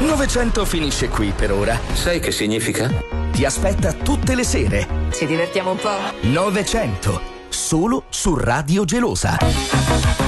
900 finisce qui per ora. Sai che significa? Ti aspetta tutte le sere. Ci divertiamo un po'? 900, solo su Radio Gelosa.